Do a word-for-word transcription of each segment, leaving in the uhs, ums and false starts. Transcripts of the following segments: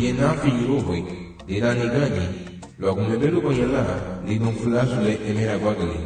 Liena finyurohoi, dira nigani, logo mebelu banyala, lidon fulasule emera guagali.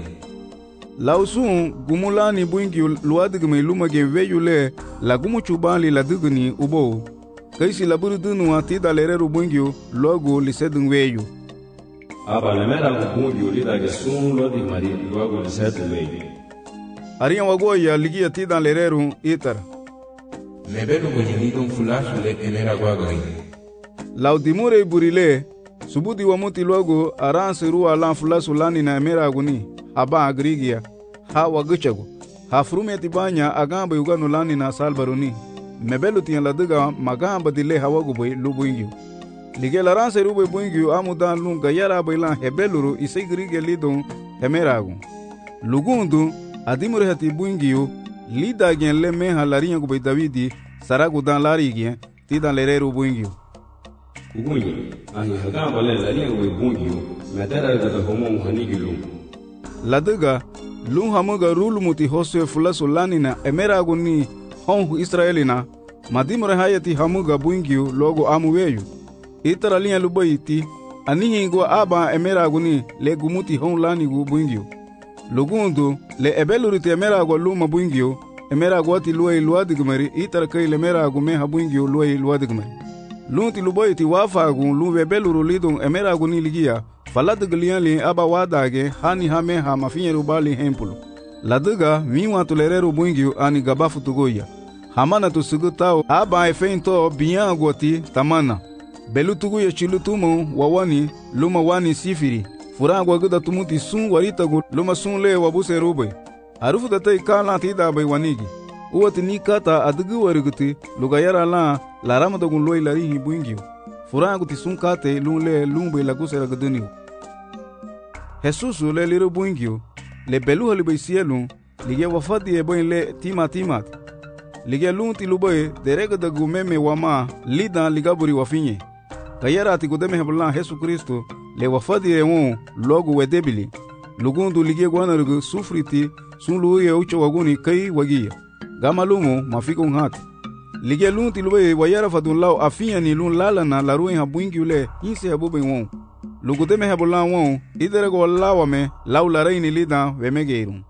Lausun gumulani buingi luadigme lumage veyule la gumu chubali la digni ubo. Kaisi la burudunu atida lereru buingi logo lisedun veyu. Aba le mera buingi lida gesun lo di mari logo lisedun veyu. Arian wagoya ligi atida lereru itar. Mebelu banyalidon fulasule emera guagali. Laudimure burile subudi wamuti logo aranse ruwa lan fulasulani na emera aguni. Aba agrigia ha waguchago ha frumeti banya agamba yugano lani na salbaroni mebelu tiyan ladiga magamba dile hawagu boy lubuingyu lige laranse rube buingyu amudan lunga yara bailan hebeluru isegrige lidon hemeragu lugundu adimure hati buingyu lida gen le meha lariyan go davidi saragu dan lari gen tidan lereru buingyu ugunyi ahi hagamba le lariyan go buingyu medara ga homo hanigilu ladiga lun hamuga rulumuti hoswe fulasulani na emeragu ni honhu israelina madimre hayati hamuga buingiu logo amuweyu itara liya lubayiti anihingo aba emeragu ni le gumuti honlani gu buingiu lugundu le ebeluriti emeragu luma buingiu emeragu ati luwai luadigmeri itara kai le emeragu meha buingiu luwai luadigmeri lunti lubayiti wafagu luwe beluru lidun emeragu ni ligia faladiglianli aba wadage hani hame ha mafinyeru bali hempulu ladiga miwa tulereru buingiu ani gabafu tugoya hamana tusugutao aba efeinto biangoti tamana belu tuguya chilutumo wawani luma wani sifiri furangwa gida tumuti sun waritagu luma sun le wabuse rube arufu datai kala tida bai wanigi uwati nikata adigi wariguti lugayara la laramadagun loi larihi buingiu furangu ti sun kate lun le lun bai lagusera guduniu Jesus le liru buingiu le belu hali bai sielun lige wafadi e boin le tima timat lige lun ti lubai derega da gumeme wama lidan ligaburi wafinye kayara ti gudeme heblan Jesus Kristo le wafadi e won logo wedebili lugundu lige gwanarugu sufriti sun luye ucho waguni kai wagia gama lumo mafikun hati lige lun ti lubai wayara fadun lau afinya ni lun lalana la ruin ha buingiu le inse habube won lugudeme hebulan won iderego lawame laula reini lida vemegeirun.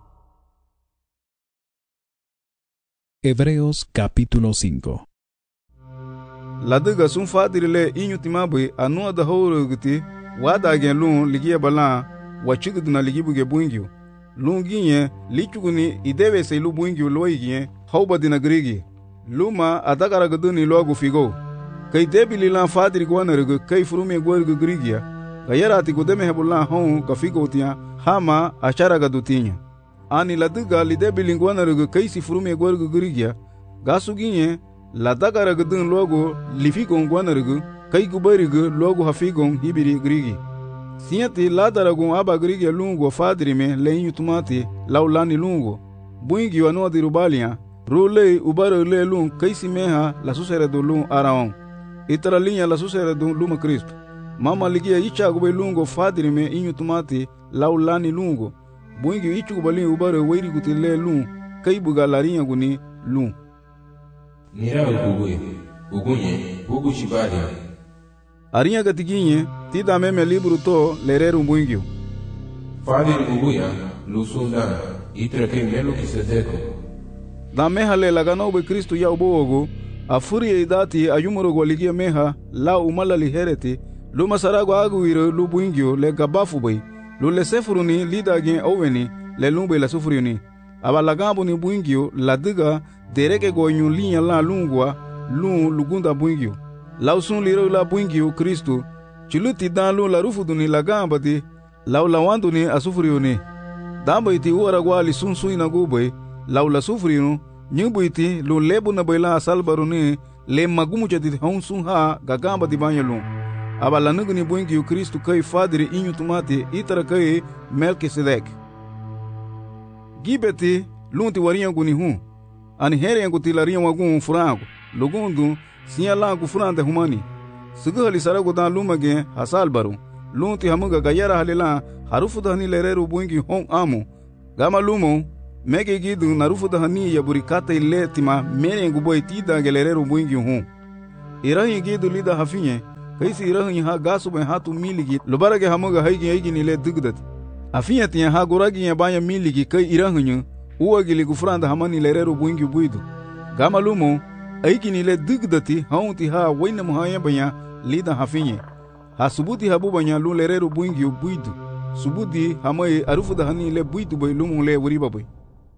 Hebreos capítulo cinco. Ladiga sun fadirile inyutimabe anu da howruguti wada gen lun ligia balan wachiguduna ligibuge buingyu lun ginye lichuguni idebe se lu buingyu loigie hawbadina grigi luma adagara guduni logu figo kai debili lan fadiri gwanargu kai furume gwargu grigia gayarati gudeme hebulan hon kafigotia hama achara gadutinya ani ladiga lidebe lingwanarugu kaisi furume gwargu grigia gasuginye ladagara gudun logo lifigon gwanarugu kai gubarigu logo hafigon hibiri grigi siati ladaragun aba grigia lungo fadirime leinyutumati laulani lungo buingi wano dirubalia rule ubaro le lun kaisi meha la susere do lun araon itara linya la susere do luma Kristo mama ligia ichagu bai lungo fadirime inyutumati laulani lungo buingi ichugu bali ubaro weiri gutile lun kai buga larinya guni lun Nira uguye ugunye ugu shibaria arinya gatiginye tida meme libru to lereru buingi Fadir uguya lusunda itreke melo kisedeko da meha le lagano be Kristo ya ubogo afuri idati ayumuro goligia meha la umala lihereti luma sarago aguiro lu buingio le gabafu bai lu le sefuruni lidage oweni le lumbe la sufuriuni aba lagambo ni buingio ladiga dereke goyun linya la lungwa lun lugunda buingio lausun liro la buingio Kristo chiluti dan lu la rufuduni lagamba di laula wanduni asufuriuni damba iti uaragwa li sunsu inagubai laula sufuriunu nyubuiti lu lebu na baila salbaruni le magumu chati honsun ha gagamba di banyalun aba lanugni buingi Kristo kai fadiri inyutumati itara kai Melkisedek gibeti lunti wariyan guni hu ani here yangu tilariyan wagun furangu lugundu siya langu furande humani suguhali saragu dan lumage hasal baru lunti hamuga gayara halila harufu dahani lereru buingi hon amu gama lumo mege gidu narufu dahani yaburi kata ile tima mere yangu boy tida gelereru buingi hu irahi gidu lida hafinye kaisi irahin ha gasu ben hatu miligi lobarage hamuga haigi haigi ni le dugdat afiya tiya ha goragi ya banya miligi kai irahin uwa gili gufranda hamani lerero buingi buidu gamalumo aigi ni le dugdati haunti ha waina muhaya banya lida hafinye ha subuti habu banya lu lerero buingi buidu subudi hamai arufuda hani le buidu bay lumu le wuriba bay.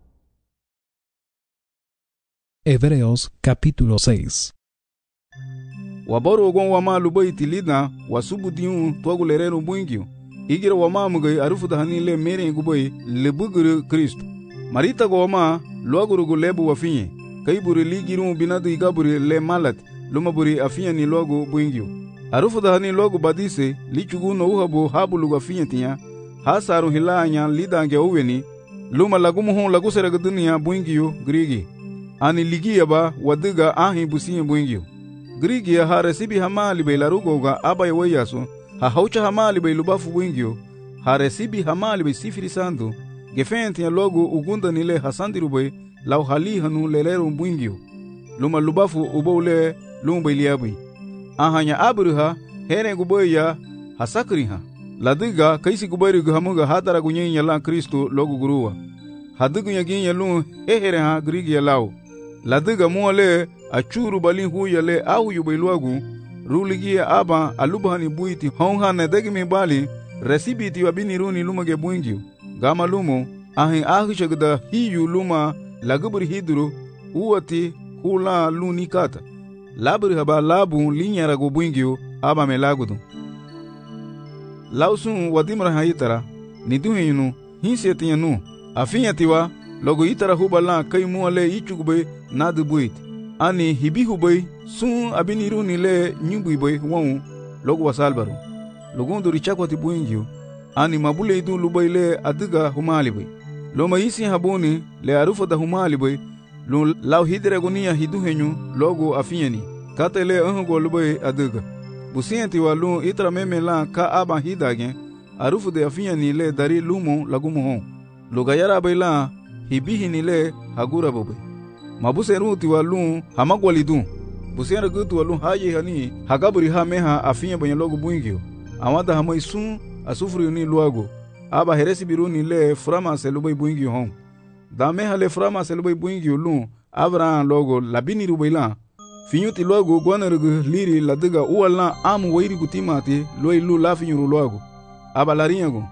Hebreos capítulo seis. Waboro gon wama lubai tilida wasubudiun togu lerero buingio igira wama mugai arufuda hani le mere gubai le buguru Kristo marita go wama loguru go lebu wafinye kaiburi ligiru binadu igaburi le malat lumaburi afinya ni logo buingio arufuda hani logo badise lichugu no uhabu habulu wafinya tinya hasaru hilanya lidange uweni luma lagumu hon lagu serega dunia buingio grigi ani ligia ba wadiga ahi busiye buingio grigi ya ha resibi hamali bay larugoga abay wayaso ha haucha hamali bay lubafu buingio ha resibi hamali bay sifiri sandu gefenti ya logo ugunda nile hasandiru bay lau hali hanu lelero buingio luma lubafu ubole luma bay liabi ahanya abruha here guboy ya hasakriha ladiga kaisi gubayri hamuga hadara gunyenya la Kristo logo guruwa hadigu yaginya lu hehere ha grigi ya lau ladiga muale achuru bali huya le au yubayluagu ruligia aba alubani buiti honha ne degimi bali resibiti wabini runi lumage buingio gama lumo ahi ahi shagda hiyu luma lagubri hidru uwati hula lunikata labri haba labu linyara go buingio aba melagudu lausun wadimra hayitara niduhinu hinsetianu afinyatiwa logo itara hubala kai muale ichugbe nadbuit ani hibihubay sun abiniruni le nyubuibay won logo wasalbaru logondo richakwati buingio ani mabule idu lubay le adiga humalibay loma isi haboni le arufa da humalibay lo law hidre gonia hiduhenyu logo afinyani katele ango lubay adiga busienti walu itra meme la ka aba hidage arufu de afinyani le dari lumo lagumo hon logayara bayla hibihini le hagura bobe mabuseru ti walu hamagwalidu busera gutu walu haye hani hagaburi ha meha afinya banya logo buingio amada hamaisun asufuri ni luago aba heresi biruni le frama selubay buingio hon da meha le frama selubay buingio lu abra logo labini rubayla finyuti luago gwanarug liri ladiga uwala amu wairi gutimati loy lu la finyuru luago aba larinyago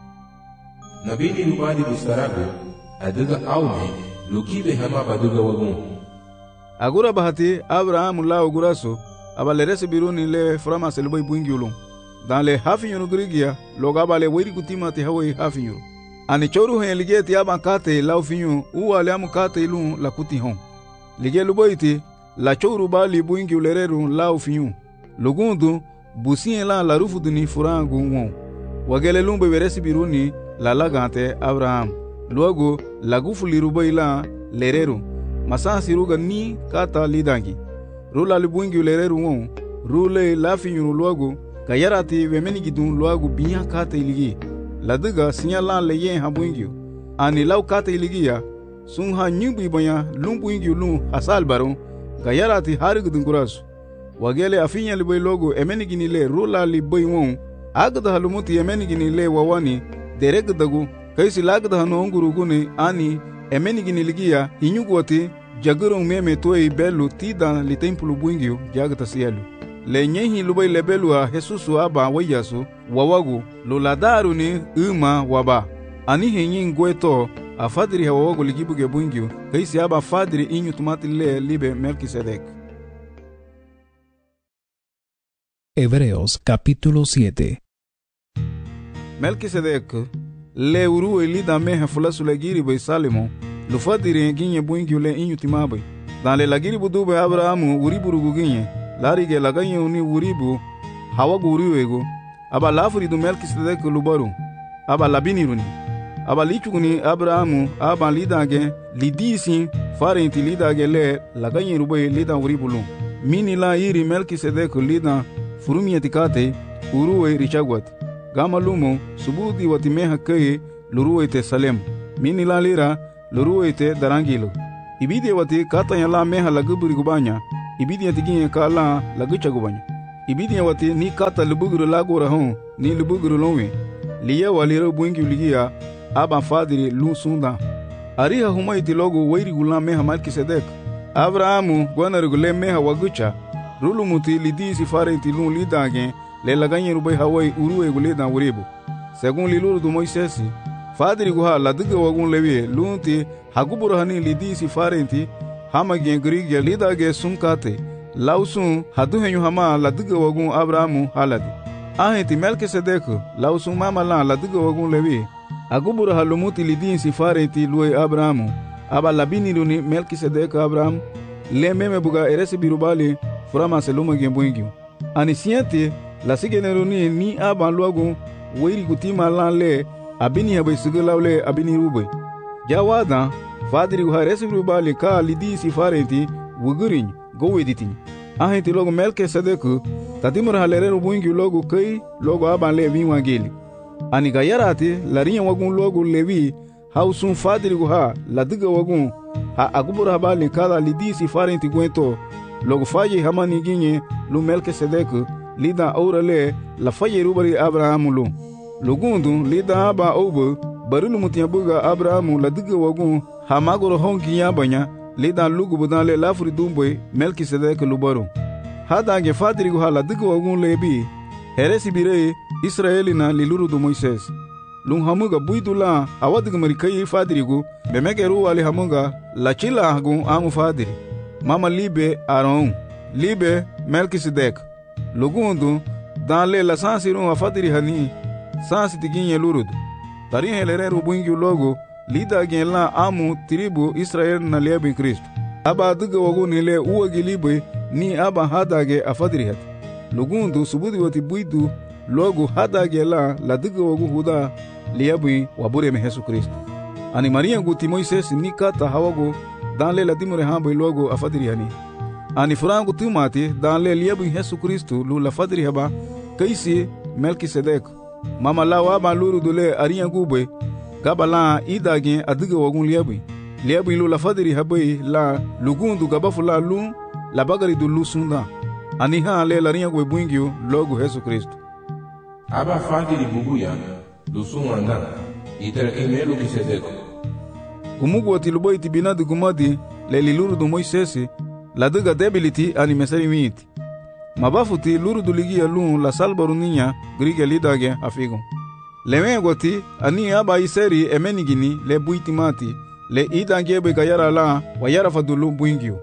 nabini rubadi bustarago adiga aume lukibe hama baduga wagun agura bahati abraham lao guraso abalerese biruni le frama selboy buingiulu dans le hafinyuru grigia logaba le wiri kutimati hawe hafinyuru ani choru he ligeti aba kate lao finyu uwa le am kate lu la kuti hon lige luboiti la choru bali buingiu lereru lao finyu lugundu busien la la rufu duni furangu won wagele lumbe beresi biruni la lagante abraham luego lagufu lirubai la lereru masa siruga ni kata lidangi rula libuingi lereru won rule lafinyu luego kayarati wemeni gidun luego biya kata iligi ladiga sinyala leye habuingi ani law kata iligi ya sunha nyubi banya lumbuingi lu hasal baro kayarati harigudun kurasu wagele afinya libai logo emeni gini le rula libai won agda halumuti emeni gini le wawani deregdagu kaisi lagda hanonguru guni ani emeni gini ligia hinyugwati jagurong meme toy belu tida li templu buingio jagta sielu le nyehi lubai lebelu a Jesusu aba wayasu wawagu loladaru ni uma waba ani hinyin gweto afadri hawagu ligibuge buingio kaisi aba fadri inyu tumati le libe Melquisedec. Hebreos capítulo siete. Melquisedec le uru elida meha fulasu legiri bay Salimo lo fadire ginye buingio le inyu timabe dans le lagiri budube Abrahamu uriburu ginye larige laganye uni uribu hawagu uriwego aba lafuri du Melquisedec lubaru aba labiniruni aba lichuguni Abrahamu aba lidage lidisi farenti lidage le laganye rubay lida uribulu mini la iri Melquisedec lida furumietikate uruwe richagwat gama lumo subudi watimeha keye luruwete Salem mini la lira luruwete darangilo ibidi wati kata ya la meha laguburi gubanya ibidi yatiginye ka la lagucha gubanya Ibidia wati ni kata lubuguru lagora hon, ni lubuguru lonwe. Liya walira buingi uligia, aban fadiri lun sunda. Ariha humaiti logo wairi gulan meha Melkisedek. Abrahamu gwanarigule meha wagucha. Rulu muti lidi sifarenti lun lidagen, le laganye rubai hawai uruwe guledan uribu. Según liluru du Moisesi, fadiri guha ladiga wagun lewi lunti hagubura hani lidi sifarenti, hama gen grigya lidage sunkate. Lausun hadu henyu hama ladiga wagun Abrahamu haladi. Ahenti Melkisedek, lausun mama lan ladiga wagun lewi. Agubura halumuti lidin sifarenti luwe Abrahamu. Aba labini luni Melkisedek Abraham. Le meme buga eresi birubali furama seluma gembuingyu. Ani siente la sigeneruni ni aban luagun wairi gutima lan le abini habe sigulawle abini rube. Jawada fadiri guha eresi birubali ka lidi sifarenti wugurin go editing. Ahenti logo Melkisedek tatimur halere rubuingyu logo kai logo aban le vinwangeli. Ani gayarati larinya wagun logo levi hausun fadiri guha ladiga wagun ha agubura habali kada lidi sifarenti gwento logo faye hamani ginye lu Melkisedek lida aurale la faye rubari Abrahamu lu lugundu lida aba obo barilu mutiyabuga Abrahamu ladiga wagun ha magoro hongi yabanya lida lugu budale lafri dumboy Melkisedek lubaru hadange fadiri guha ladiga wagun lebi heresi bire Israelina liluru du Moises. Lung hamuga buidula awadiga marikai fadirigu bemegeru wali hamuga la chila hagun amu fadiri. Mama libe Aaron, libe Melkisedek. Lugundu danle la sansiru afadiri hani sansi tiginye lurudu. Tari helereru buingi logo lida gen la amu tribu Israel na liabin Kristo. Aba adiga wagu nile uwagi libe ni aba hadage afadiri hat. Lugundu subudi wati buidu logo hadage la ladiga wagu huda liabui wabure me Yesu Kristo. Ani Maria guti Moises ni kata hawago danle la dimure hambo logo afadiri hani. Ani furangu timati danle liabui Yesu Kristo lu la fadiri haba kaisi Melkisedek. Mama la waba luru dule ariya gube gabala idage adiga wagun liabui. Liabui lu la fadiri habai la lugundu gabafula lu la bagari du lu sunda. Ani ha le la riya gube buingyu logo Yesu Kristo. Aba fadiri bubuya lusun anda itara emelu Kisedeko. Kumugu wati luboi tibinadi gumadi le liluru du Moisesi la diga debiliti ani mesari miti. Mabafuti luru du ligia lun la salbaru ninya grige lidage afigo. Le gwati ani aba iseri emenigini le buitimati le idangebe gayara la wayara fadulu buingyo.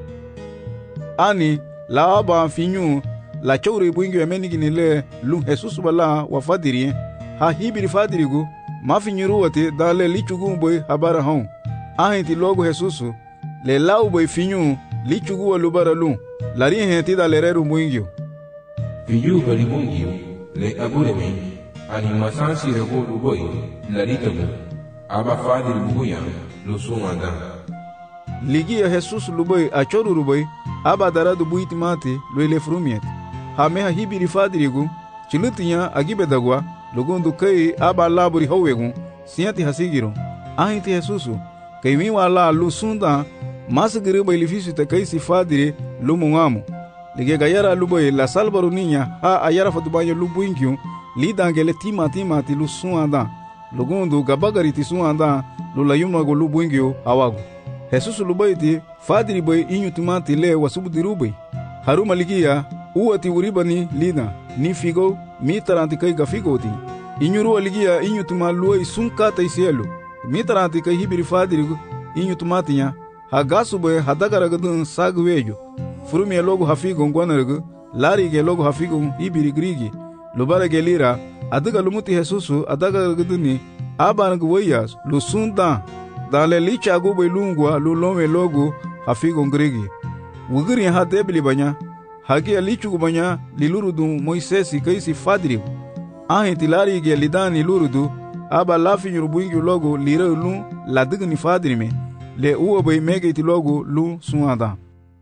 Ani la aba finyu la chauri buingyo emenigini le lun Jesus bala wafadiri ha hibiri fadirigu mafinyiru wati dale lichugu boy habara hon. Ahenti logo Jesusu le lau boy finyu lichugu wa lubara lu lari henti da lereru buingyo. Finyu bali buingyo le aburemi ani masansi rego luboy lari tabu aba fadiri bubuya lusun anda. Ligia Jesus luboy achoru luboy aba daradu buitimati luele frumiet. Ha meha hibiri fadirigu chilutinya agibedagwa lugundu kai aba laburi howegu siati hasigiro. Ahenti Jesusu kai miwa la lusunda masagiri ba ilifisi te kai sifadiri lumungamu. Lige gayara luboy la salbaru ninya ha ayara fatubanyo lubuinkyu lidangele tima tima ti lusuanda. Lugundu gabagari ti suanda lulayumago lubuinkyu awagu. Jesusu luboy ti fadiri boy inyu tumati le wasubudirubay. Haruma ligia uwati uribani lina ni figo mi taranti kai gafigo ti. Inyuru aligia inyu tumaluoi sunkata isielu. Mi taranti kai hibiri fadirigu inyu tumatinya hagasu boy hadagaragadun sagwejo. Furumi logo hafigo ngwanargu lari ge logo hafigo hibiri grigi. Lubara ge lira adaga lumuti Jesusu adagaragaduni abangu weyas lusunda dale licha gubo lungwa lulome logo hafigo grigi. Wugiri ha debili banya hagi alichu banya lilurudu Moisesi kaisi fadirigu. Ahenti lari ge lidani lurudu aba lafi nyurubuingi logo lire lu la digni fadirime le uwa bay megeti logo lu suada.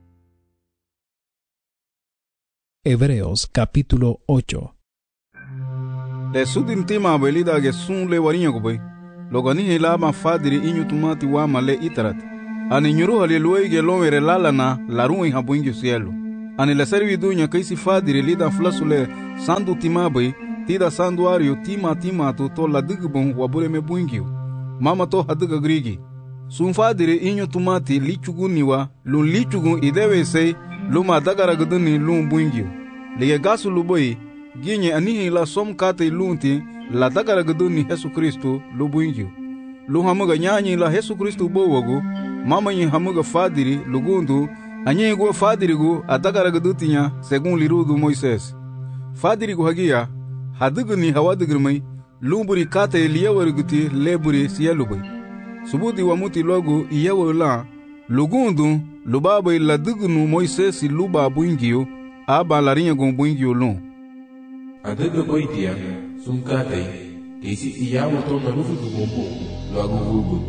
Hebreos capítulo ocho. Le sudin tima belida ge sun le warinya go bay logo ni helama fadiri inyu tumati wama le itarat ani nyuru hale luoi ge lomere lalana larui habuingi cielo. Ani la servidunya kaisi fadiri lida flasule sandu timabai tida sanduario tima tima to to la digbon wabure me buingio. Mama to hadiga grigi. Sun fadiri inyo tumati lichuguniwa lun lichugun idewe sei luma dagara guduni lun buingio. Lige gasu luboi ginye anihi la som kate lunti la dagara guduni Yesu Kristo lu buingio. Lu hamuga nyanyi la Yesu Kristo bowagu mama nyi hamuga fadiri lugundu anye go fadirigu adagara gudutinya segun lirudu Moises. Fadirigu hagia hadiguni hawadigirmai lumburi kate liyawariguti leburi siyalubai. Subudi wamuti logu iyawala lugundu lubabai ladigunu Moises luba buingio aba larinha gon buingio lun. Adiga boitia sunkate kesi iyawo to na rufu tugombo logu vugu.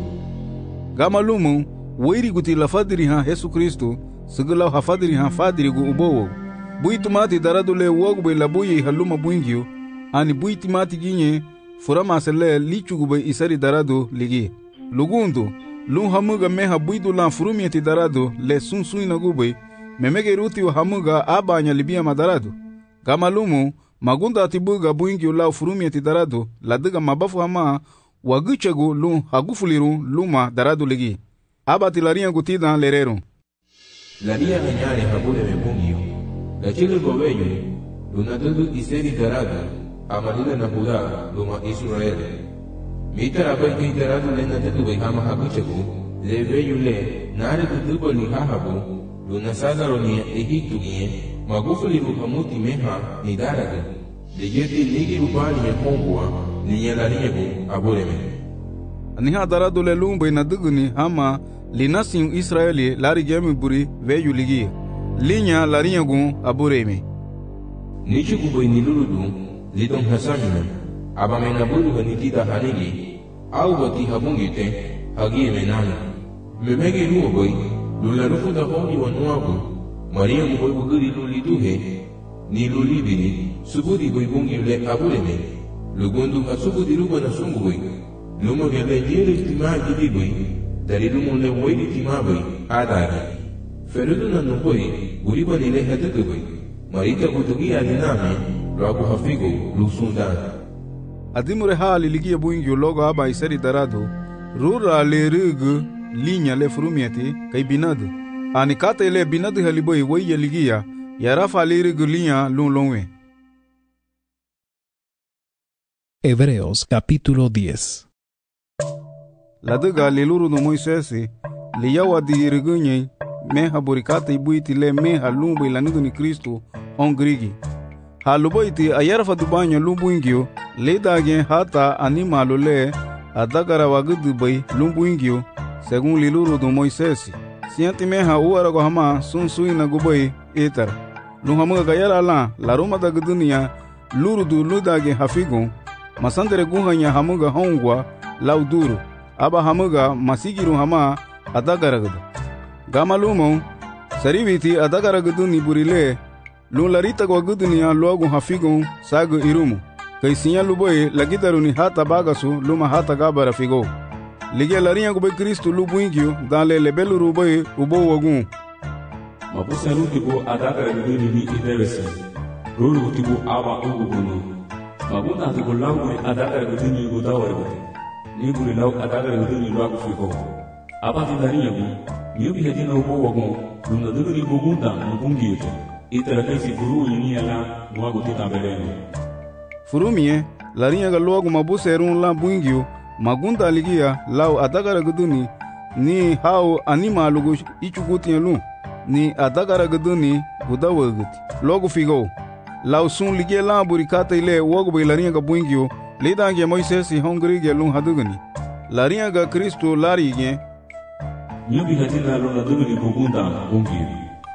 Gamalumu wairiguti la fadiri ha Yesu Kristo sigulaw hafadiri ha fadirigu ubowo. Buitumati daradule wogbe labuyi haluma buingio ani buitimati ginye furama sele lichugube isari darado ligi. Lugundu lun hamuga meha buidu lan furumieti darado le sunsun inagube memege ruti wa hamuga abanya libia madarado. Gamalumu magunda atibuga buingio la furumieti darado ladiga mabafu hama wagichegu lun hagufuliru luma darado ligi. Abati laria gutida lerero. Laria menyare habule mebungio. Gachile gobeyo lunadudu iseri darado amalila na Buda luma Israeli. Mita abai kei darado lena tetu bai hama haguchegu le veyu le nare tutubo ni hahabu luna sadaro ni Egiptu nye magufuli ruhamuti meha ni darado le yeti nigi rubani me hongwa ni nyelariyebu abureme. Niha darado le lumbe na duguni hama linasin Israeli lari gemi buri veyu ligi linya larinyagun abureme. Nichi kubai nilurudu lidong hasamina abame na bulu ganitida hanigi au bati habungite hagi menana memege luo boy lula rufu da honi wanuabu maria mu boy buguri luli duhe ni luli bini subudi boy bungi le abuleme lugundu hasubudi ruba na sungu boy lumo gele jere tima gidi boy dari lumo le woidi tima boy adari ferudu na no boy guriba ni le hadatu boy marita kutugi adiname logo hafigo lusundan. Adimure hali ligia buingio logo aba iseri darado rura le rigu linya le furumieti kai binadu ani kata ile binadu haliboi waiya ligia ya rafa le rigu linya lun longwe. Hebreos capítulo diez. La duga leluru no Moisesi liyawa di rigu nye meha burikata ibuiti le meha lumbu ilanudu ni Kristo on grigi. Haluboiti ayarfa dubanyo lumbuingio ledage hata animalo le adagara wagudubai lumbuingio según liluru do Moisesi. Sianti meha uarago hama sunsui na gubai etar. Lunhamuga gayara la la roma da gudunia luru du ludage hafigo masandere guhanya hamuga hongwa lauduru aba hamuga masigiru hama adagara gudu. Gamalumo saribiti adagara guduni burile lun larita kwa gudunia luagu hafigo sagu irumu. Kaisinya luboy lagitaruni hata bagasu luma hata gabara figo. Ligia laria gube Kristo lubuingio dale lebelu ruboy ubo wagun. Mabusa rutibo adagara guduni ni idewese. Ruru tibo aba ugu bunu. Mabuna tibo languri adagara guduni gudawari gute. Niguri lau adagara guduni luagu figo. Aba tidaria bi nyubi hedina ubo wagun luna duguri bugunda mbungi yote. Itara kaisi furu yini la mwagu tita beleno. Furumie larinha ga logo mabuse erun la buingio magunda ligia lau adagara guduni ni hau anima lugu ichuguti lu ni adagara guduni gudawaguti logo figo lau sun ligia la burikata ile wogo be larinha ga buingio ledange Moisesi hongri ge lun hadugani larinha ga Kristo lari ge nyubi hadina luna duguni bugunda bungi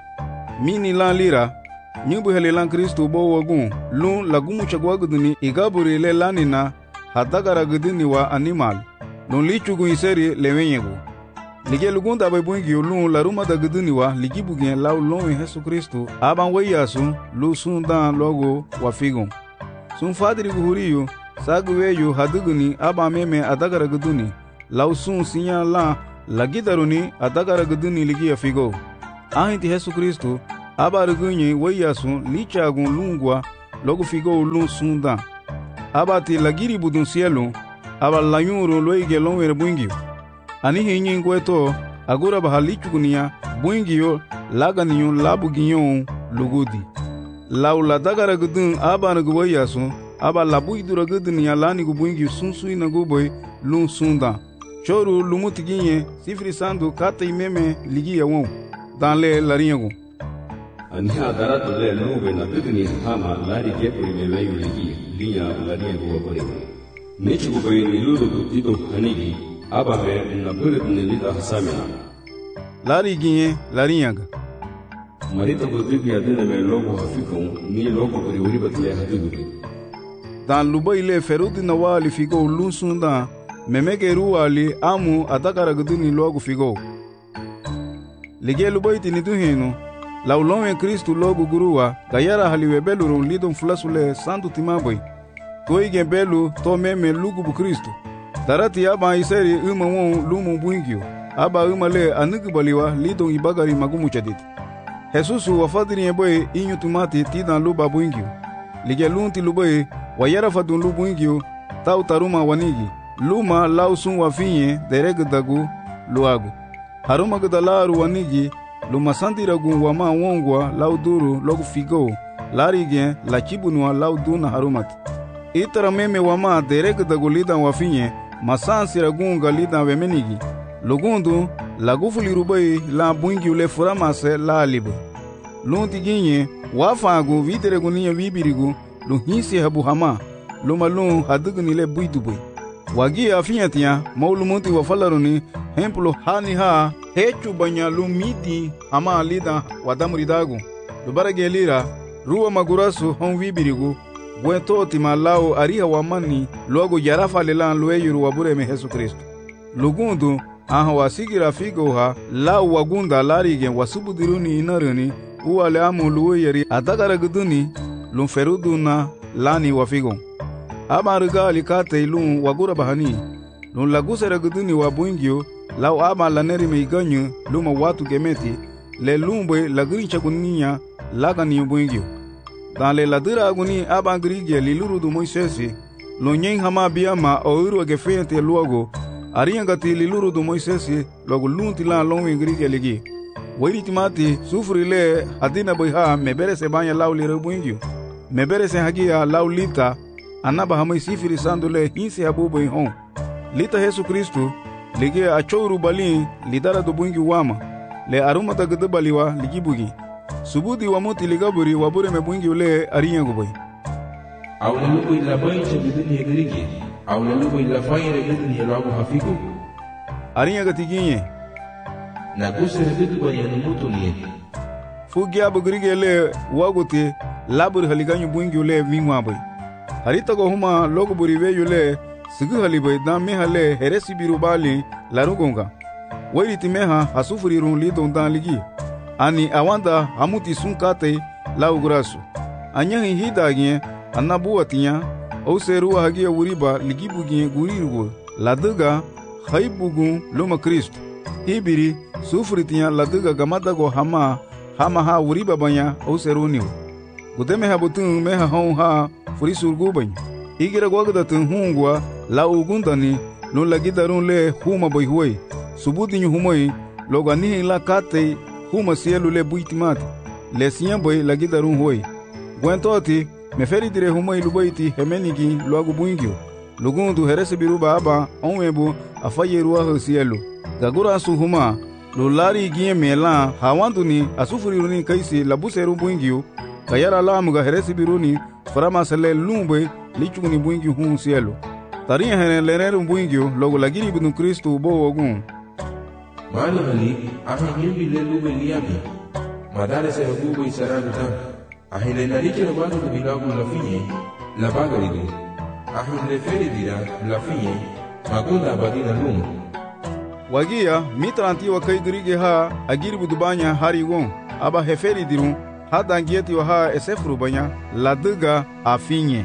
mini la lira nyubu hele lan Kristo bo wagun lun lagumu chagwa guduni igaburi le lanina hadagara guduni wa animal lun lichugu iseri lewenyego lige lugunda bai bungi lun laruma da guduni wa ligibu gen lau lon Yesu Kristo aban wayasu lu sundan logo wa figon sun fadiri guhuriyo saguweyo haduguni aba meme adagara guduni lau sun sinya la lagidaruni adagara guduni ligi ya figo ahinti Yesu Kristo aba rugunye wayasun lichagun lungwa logo figo lun sunda aba ti lagiri budun cielo aba layuru loige lonwer buingio ani hinyin gweto agura bahalichugunia buingio laganiyo labuginyo lugudi laula dagara gudun aba nagu wayasun aba labuidura gudunia lani gubuingio sunsui nagu boy lun sunda choru lumutiginye sifri sandu kata imeme ligia won dans le lariengo ani agara to le lube na bidni hama lari gepuri le layu ligi liya lariengo bore nechi go boy ni lulu dito hanigi aba be na burit ni lida hasamina lari ginye larienga marita go dibi adena me logo hafikon ni logo bari wuri batle hadigu dans lubai le ferudi na wali figo lunsunda memeke ruwali amu atakara guduni logo figo lige lubaiti ni duhinu laulonwe Kristu logo guruwa gayara haliwe beluru lidon fulasule santu timaboy toige belu to meme lugu bu Kristu darati aba iseri uma won lumu buingio aba uma le anugubaliwa lidon ibagari magumu chadit Jesusu wafadiri boy inyu tumati tidan luba buingio lige lunti luboy wayara fadun lubu buingio tau taruma wanigi luma lausun wafinye deregdagu luagu haruma gdalaru wanigi luma sandiragu wama wongwa lauduru logu figo larige la chibunwa lauduna harumat itara meme wama deregdagu lidan wafinye masansiragunga lidan wemenigi lugundu lagufuli rubai la buingi ule furamase la alibu lunti ginye wafagu videregu niya vibirigu luhinsi habu hama luma lun hadugni le buidubui wagi afiyatia maulumuti wafalaruni hemplo hani ha hechu banya lumidi ama lida wadamuridagu lubarage lira ruwa magurasu hon vibirigu bwento timalao ariha wamani logo yarafa lelan lueyuru wabure me Yesu Kristo lugundu aha wasigira figo ha la wagunda larige wasubudiruni inaruni uwale amu lueyeri adagara guduni lumferuduna lani wafigo aba riga alikate ilun wagura bahani lun lagusera guduni wa buingio lau aba laneri meiganyu luma watu gemeti le lumbe lagrincha gunia lagani buingio dans le ladira aguni aba grige liluru du Moisesi lonyen hama biama oiru agefente luogo ariangati liluru du Moisesi logo lunti la lonwe grige ligi wairi timati sufri le adina boyha mebere se banya lau lire buingio mebere se hagia lau lita anaba hamai sifiri sandule hinsi habubo hon lita Yesu Kristu lige achouru bali lidara do bungi wama le aruma ta gdbaliwa ligibugi subudi wa moti ligaburi wabure me bungi ule ariyango boy awle lugo ila bayche bidini gerige awle lugo ila fayre bidini lagu hafiku ariyango tiginye na kusere bidu bayani mutuni fugi abugrige le wagote labur haliganyu bungi ule vingwa boy harita go huma logo buriwe yule sigu halibai da mehale heresi birubali larugonga wairiti meha hasufuri runli dondan ligi ani awanda hamuti sunkate laugrasu anyahi hidagye anabuatinya auseru hagia wuriba ligibugie gurirugo laduga haibugu loma Kristo hibiri sufuritinya laduga gamadago hama hama ha wuriba banya auseru niu gudeme habutun meha hon ha furisurgu bany igira gwagdatun hungwa la ugundani no lagidarun le huma boy huoi subudinyu humoi logani la kate huma sielu le buitimat le siyan boy lagidarun huoi gwentoti meferi dire humoi lubaiti hemenigi loagu buingio lugundu herese biruba aba onwebu afayeru wa sielu gagura su huma lo lari gie mela hawanduni asufuriru kaisi labuseru buingio kayara lamuga herese biruni farama sele lumbe lichuguni buingio hun sielu tariya hene leneru buingio logo lagiri bunu Kristo bo wogun mali hali ahi yimbi le lube liabi madare se hubu isaragu ta ahi le nariche le badu de bilagu la finye la bagaridu ahi le feri dira la finye magunda badina lum wagia mitranti wa kaidurige ha agiri budubanya hari gon aba heferi diru hada ngieti wa ha esefru banya laduga afinye.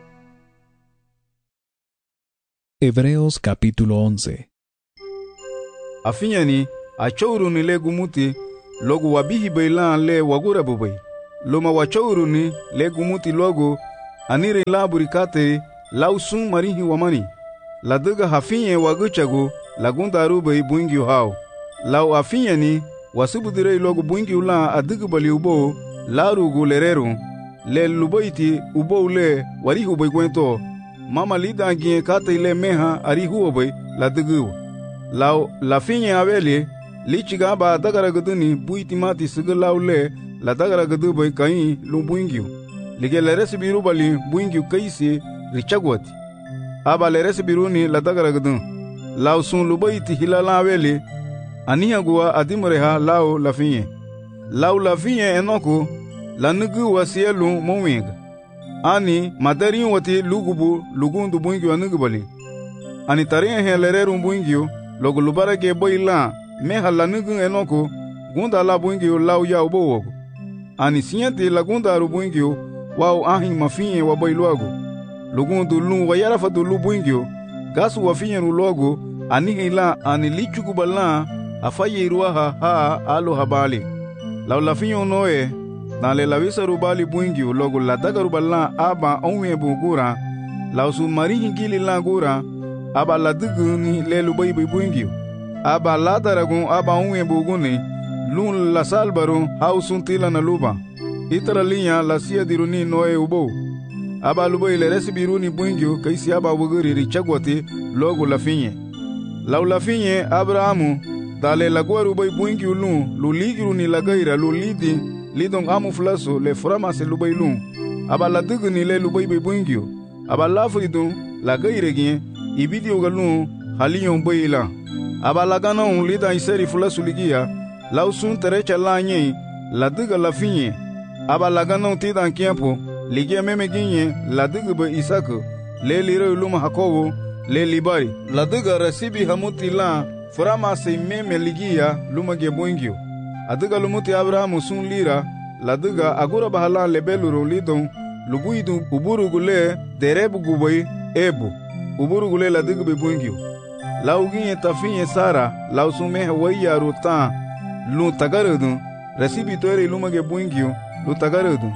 Hebreos capítulo once. Afinyani achouru ni legu muti logo wabihi bailan le wagura bubai. Loma wachauru ni le gumuti logo anire laburi kate lausun marihi wamani. Laduga hafinye waguchagu lagundaru bai buingi hao. Lau afinye ni wasubudire logo buingi ula adigu bali ubo larugu lereru le lubaiti ubo le warihu bai kwento. Mama lida gie kate ile meha arihu obai ladugu. Lau lafinye aveli lichiga ba dagara guduni buiti mati sigalau le la dagara gudu bai kai lu buingiu. Lige le resibiru bali buingiu kaisi richagwati. Aba le resibiru ni la dagara gudu. Lau sun lu baiti hilala aveli aniha gua adimureha lau lafinye. Lau lafinye enoku la nugu wasielu mowinga. Ani madari wati lugubu lugundu buingiu anugu bali. Ani taria he lereru buingiu logo lubarage boila meha la nugu enoku gunda la buingiu lau ya ubo wogu. Ani sinyati la gunda aru buingiu wau ahin mafinye wa bailuagu. Lugundu lu wayarafatu lu buingiu gasu wafinye rulogu anihi la ani lichugu bala afaye iruaha haa alu habali. Lau lafinyo noe na le lawisa rubali buingiu logo la daga rubala aba onwe bugura lau su marihi gili la gura aba la dugu ni le lubai buingiu. Aba la daragun aba onwe buguni lun la salbaru hausun tila na luba. Itara linya la siya diruni noe ubo. Aba lubai le resibiruni buingiu kaisi aba wuguri richagwati logo lafinye. Lau lafinye Abrahamu dale lagua rubai buingiu lun lu ligiru ni lagaira lu lidi lidong amu flaso le framase lubai lun. Aba la dugu ni le lubai buingiu. Aba lafridun lagaire gien ibidi ugalun haliyon baila. Aba lagana un lida iseri flaso ligia lau sun terecha la nye la duga lafinye. Aba lagana un tidan kiempo ligia meme ginye la dugu ba Isaku le liro luma Hakobo le libari. La duga resibi hamuti la frama se meme ligia luma ge buingiu. Aduga lumuti Abrahamu sun lira la duga agura bahala lebeluro lidon lubuidu uburugule derebu gubai ebu uburugule la duga be buingiu. La uginye tafinye Sara la usume waya ruta lu tagarudu resibi toire luma ge buingiu lu tagarudu.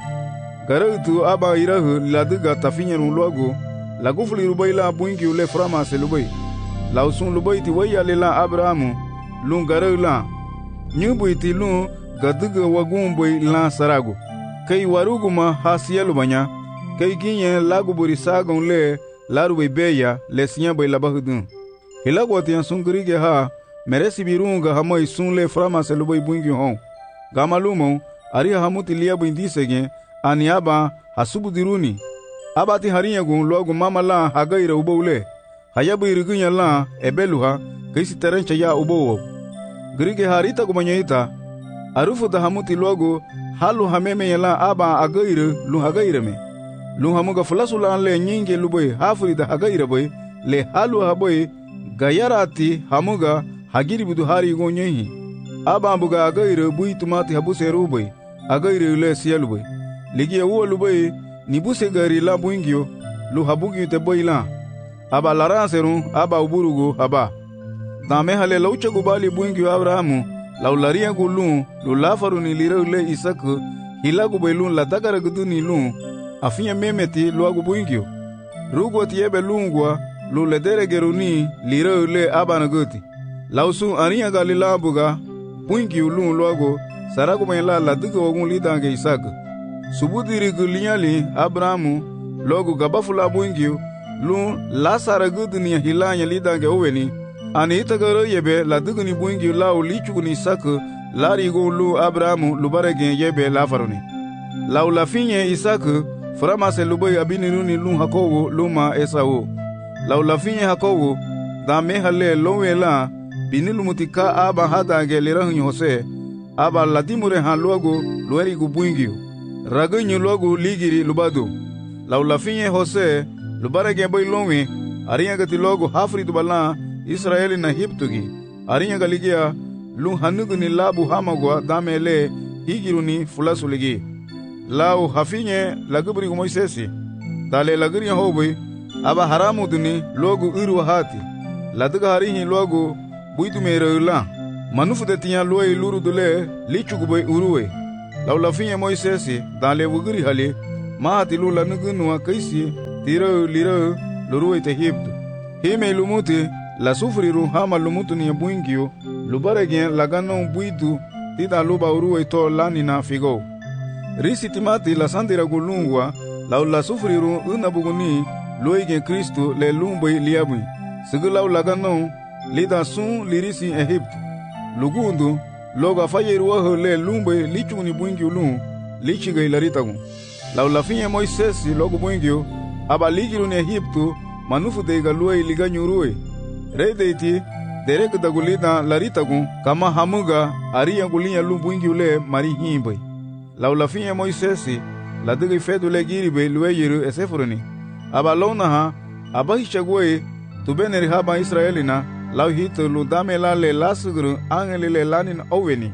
Garudu aba irahu la duga tafinye rulogo la gufuli rubai la buingiu le frama se lubai. La usun lubai ti waya le la Abrahamu lun garu la nyubu iti lun gaduga wagumbui la saragu. Kai waruguma hasiya lubanya kai ginye lagu buri sagon le larubai beya le sinya bai labahudun. Hilagwati yan sun gurige ha meresi birunga hamai sun le frama se lubai buingi hon. Gamalumo ari hamuti liya buindisege ani aba hasubu diruni. Abati harinyagun logu mama la hagaira uboule. Hayabu irigunya la ebeluha kaisi terencha ya ubowo. Grige harita kumanyaita arufu da hamuti logu halu hameme ya la aba agaire lu hagaire me. Lu hamuga fulasu la le nyinge luboy hafuri da hagaire boy le halu haboy gayarati hamuga hagiri budu hari gonyehi. Aba ambuga agaire bui tumati habuse ruboy agaire le siyalu boy. Ligi ya uwa luboy nibuse gari la buingio lu habugi te boy la. Aba laranserun aba uburugo haba. Dame hale laucha gubali buingi Abrahamu laularia gulun lu lafaru ni lireu le Isaku hilagu bailun la dagara gudu ni lun afinya memeti luagu buingi. Rugo tiebe lungwa lu ledere geruni lireu le abanaguti. Lausu aniya galila buga buingi lun luagu saragu baila la duga wagun lidange Isaku. Subudiri gulinyali Abrahamu logu gabafula buingi lun la saragudu ni hilanya lidange uweni. Ani itagaro yebe la duguni buingi la ulichuguni Isaku lari go lu Abrahamu lubarege yebe la faruni. La ulafinye Isaku frama se luboy abiniruni lu Hakobo luma Esau. La ulafinye Hakobo da mehale lowe la binilu mutika aba hada gelirahun Jose aba ladimure han luago lueri gu buingi. Ragunyu luago ligiri lubadu. La ulafinye Jose lubarege boy lowe ariangati logo hafri dubala Israeli na hiptugi arinya galigia lu hanugu ni labu hamagwa damele higiruni fulasuligi. Lau hafinye lagubri gu Moisesi dale laguri hobi aba haramu duni logu iru hati laduga harihi logu buitu mereula Manufu de tinha luai luru dule lichuguboi uruwe. Lau la finye Moisesi dan le wugiri hale mahati lula nugunua kaisi tiro liro luruwe te hibdu. Hime lumuti la sufriru hama lumutu ni buingio lubaregen lagano buidu tita luba uruwe to lanina figo. Risi timati la sandira gulungwa lau la sufriru unabuguni luigen Kristu le lumboi liabui. Sigilau lagano lida sun lirisi Egyptu. Lugundu loga fayeruwa le lumbe lichuni buingio lu lichiga ilaritagu. Lau la finye Moisesi logo buingio aba ligiru ni Egyptu manufu deiga luwe liga nyuruwe. Rei deiti derek dagulita laritagu kama hamuga aria gulinya lu buingio le mari himbe. Lau la finye Moisesi la digi fedu le giribe luwe yiru esefuruni. Aba lona ha aba hichagwe tubeneri haba Israelina lau hito lu dame la le lasuguru angeli le lanin oweni.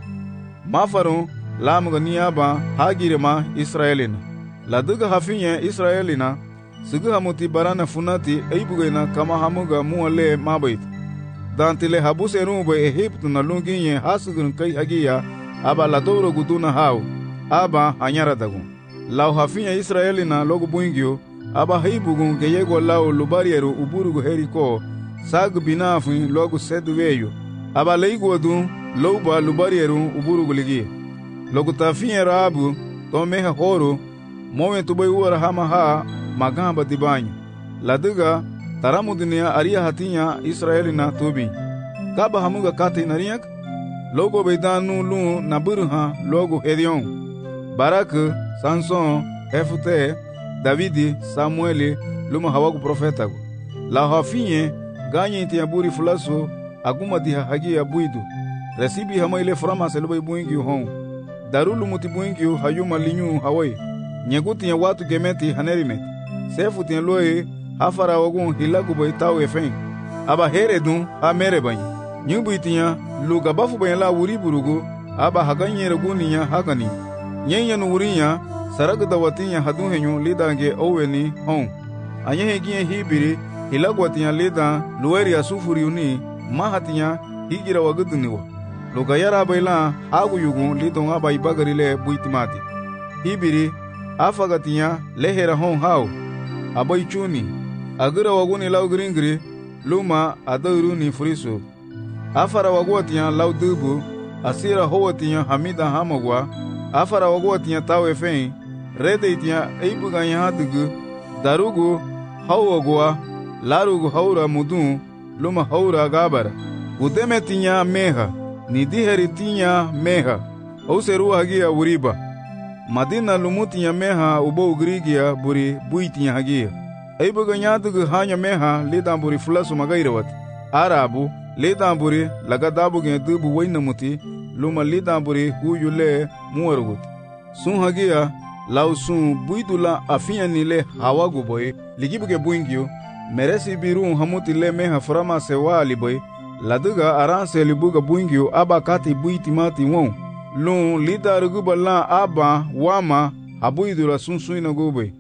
Mafaru lamuga niaba hagirema Israelina. La duga hafinye Israelina sugu hamuti barana funati eibugena kama hamuga muale mabait. Dantile habuse rumbe Egyptu na lunginye hasugurun kai hagia aba la doro guduna hau aba hanyara dagu. Lau hafinye Israelina logo buingio aba heibugun geyego lau lubarieru uburugu heriko sagu binafin logo sedu veyo aba leiguadu louba lubarieru uburugu ligi logo tafinye rabu to meha horo mowen tubai uara hama ha magamba dibanyo laduga taramu dunia aria hatinya Israelina tubi kaba hamuga kati nariyak logo beidanu lu naburha logo hedion Barak Samson Hefute Davidi Samueli luma hawagu profetagu la hafinye ganyi inti yaburi fulaso aguma diha hagi ya buidu resibi hama ile frama selubai buingi hon darulu muti buingi hayuma linyu hawai nyeguti ya watu gemeti hanerimet sefuti ya loe hafara wagun hilagu bai tau efen aba heredun ha merebanyi nyubu itinya luga bafu bayala wuri burugu aba haganye reguni ya hagani nyenya nuwurinya saragda watinya hadun henyu lidange oweni hon anyehe gie hibiri hilagwatinya leda luweri asufuri uni mahatinya higira waguduniwa luga yara baila hagu yugun lidon aba ibagarile buitimati hibiri afagatinya lehera hon hau abai chuni agira waguni lau gringri luma adauruni furiso afara wagwatinya lau dubu asira howatinya hamida hamagwa afara wagwatinya tawe fein rede itinya eibuganya hadugu darugu hawagwa larugu haura mudun luma haura gabara udeme tinya meha nidiheri tinya meha auseru hagia uriba madina lumutinya meha ubo ugrigia buri buitinya hagia eibuganya dugu hanya meha lidan buri fulasu magairawat arabu lidan buri lagadabu gen dubu wainamuti luma lidan buri huyule muwarugut sun hagia lau sun buidula afinya nile hawagu boy ligibuge buingio meresi biru hamuti le meha frama sewa liboy laduga aranse libuga buingio aba kati buitimati won lun lida rugubala aba wama habuidula sun suina gobe.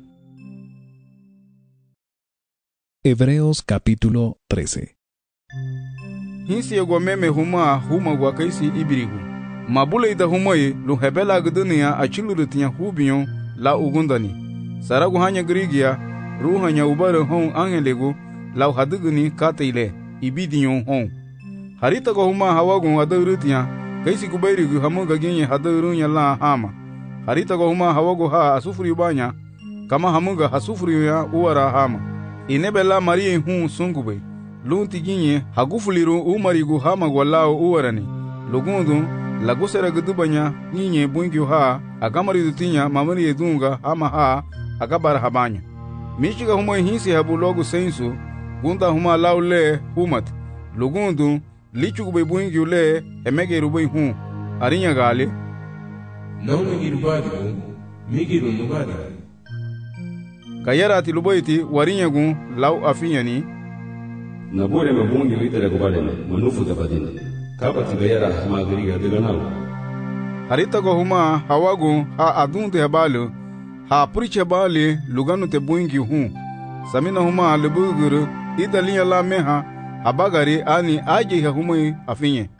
Hebreos capítulo trece. Hinsi yagwa meme huma huma gwa kaisi ibirigu mabule ida humoye lu hebela guduniya achiluru tinya hubiyon la ugundani saragu hanya grigia ruhanya ubare hon angelegu lau haduguni kateile ibidiyon hon harita go huma hawagun adurutiya kaisi kubairigu hamuga genye hadurunya la hama harita go huma hawagu ha asufuri banya kama hamuga hasufuri ya uwara hama inebela marie hun sungube lunti ginye hagufuliru umarigu hama gwalao uwarani lugundu lagusera gudubanya ninye buingyo ha agamari dutinya mamari edunga hama ha agabara habanya michiga humo hinsi habu logu sensu gunda huma laule humat lugundu lichugube buingyo le emege rubai hun arinya gale naume girubadigu migiru nubadi kayara tilubaiti warinyagu lau afinyani na bore mabungi litere kubalene manufu tabadine kapa tigayara magriga diganau harita go huma hawagu ha adunte habalu ha puriche bali luganu te buingi hu samina huma lebuguru idalinya la meha habagari ani aje ha humai afinye